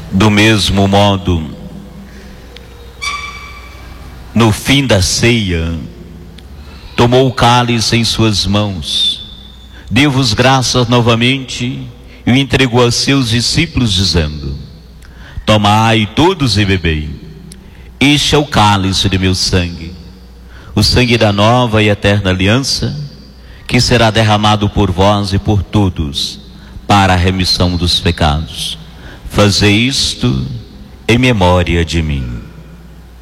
Do mesmo modo, no fim da ceia, tomou o cálice em suas mãos, deu-vos graças novamente e o entregou a seus discípulos, dizendo: tomai todos e bebei, este é o cálice de meu sangue, o sangue da nova e eterna aliança, que será derramado por vós e por todos, para a remissão dos pecados. Fazei isto em memória de mim.